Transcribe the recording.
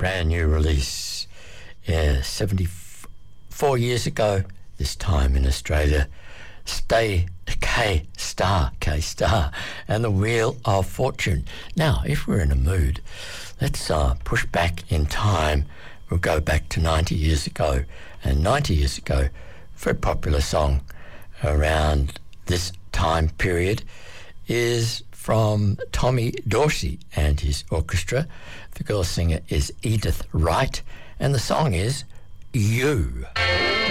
brand new release. 74 years ago, this time in Australia, K-Star, and the Wheel of Fortune. Now, if we're in a mood, let's push back in time. We'll go back to 90 years ago. And 90 years ago, very popular song around this time period is from Tommy Dorsey and his orchestra. The girl singer is Edith Wright, and the song is You.